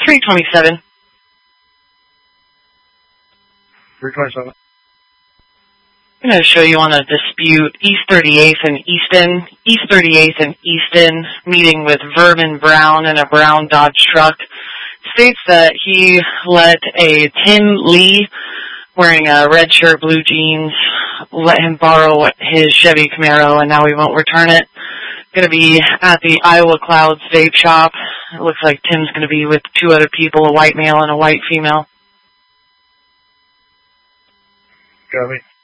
327. 327. I'm going to show you on a dispute, East 38th and Easton. East 38th and Easton, meeting with Vermin Brown in a brown Dodge truck, states that he let a Tim Lee, wearing a red shirt, blue jeans, let him borrow his Chevy Camaro, and now he won't return it. Going to be at the Iowa Clouds vape shop. It looks like Tim's going to be with two other people, a white male and a white female. Got me.